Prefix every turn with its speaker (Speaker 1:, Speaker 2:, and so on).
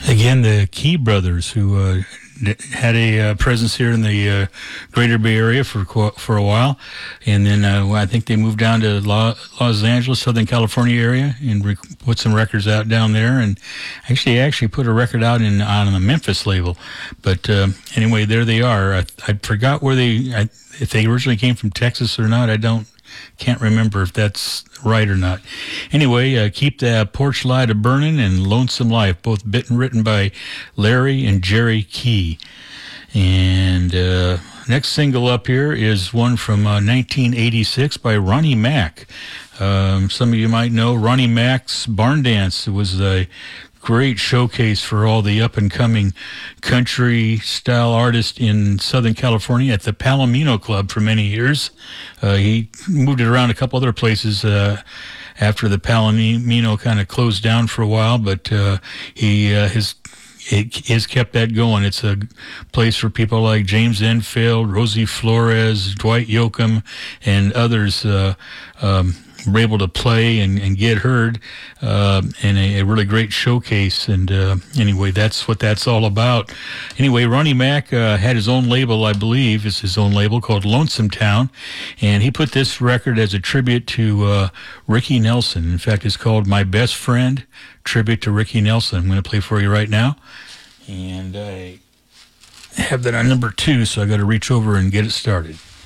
Speaker 1: Again, the Key brothers, who had a presence here in the Greater Bay Area for a while, and then I think they moved down to Los Angeles, Southern California area, and put some records out down there. And actually put a record out on the Memphis label. But anyway, there they are. I forgot where if they originally came from Texas or not. Can't remember if that's right or not. Anyway, Keep the Porch Light a-Burnin' and Lonesome Life, both written by Larry and Jerry Key. And next single up here is one from 1986 by Ronnie Mack. Some of you might know Ronnie Mack's Barn Dance. It was a great showcase for all the up-and-coming country-style artists in Southern California at the Palomino Club for many years. He moved it around a couple other places after the Palomino kind of closed down for a while, but he has kept that going. It's a place for people like James Enfield, Rosie Flores, Dwight Yoakam, and others were able to play and get heard in a really great showcase. And anyway, that's what that's all about. Anyway, Ronnie Mack had his own label, I believe, is his own label called Lonesome Town, and he put this record as a tribute to Ricky Nelson. In fact, it's called My Best Friend, tribute to Ricky Nelson. I'm going to play for you right now, and I have that on number 2, so I got to reach over and get it started.